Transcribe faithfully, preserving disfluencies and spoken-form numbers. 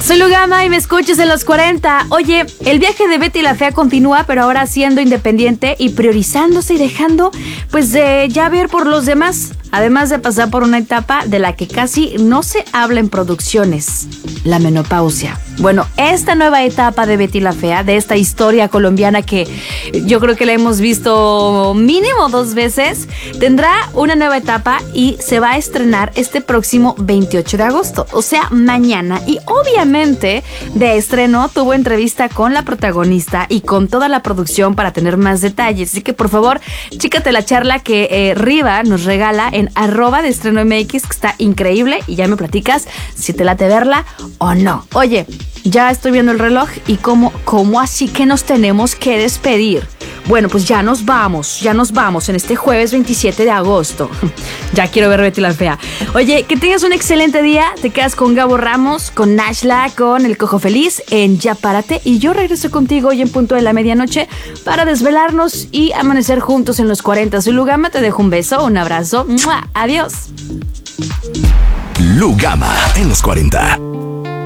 Soy Lugama y me escuchas en los cuarenta. Oye, el viaje de Betty la Fea continúa, pero ahora siendo independiente y priorizándose y dejando, pues, de ya ver por los demás. Además de pasar por una etapa de la que casi no se habla en producciones, la menopausia. Bueno, esta nueva etapa de Betty la Fea, de esta historia colombiana que yo creo que la hemos visto mínimo dos veces, tendrá una nueva etapa y se va a estrenar este próximo veintiocho de agosto, o sea, mañana. Y obviamente de estreno tuvo entrevista con la protagonista y con toda la producción para tener más detalles. Así que por favor, chécate la charla que eh, Riva nos regala en arroba de estreno M X, que está increíble, y ya me platicas si te late verla o no. Oye, ya estoy viendo el reloj y cómo, cómo así que nos tenemos que despedir. Bueno, pues ya nos vamos, ya nos vamos en este jueves veintisiete de agosto. Ya quiero ver Betty la Fea. Oye, que tengas un excelente día. Te quedas con Gabo Ramos, con Nashla, con El Cojo Feliz en Ya Párate. Y yo regreso contigo hoy en punto de la medianoche para desvelarnos y amanecer juntos en los cuarenta. Soy Lugama, te dejo un beso, un abrazo. ¡Mua! Adiós. Lugama en los cuarenta.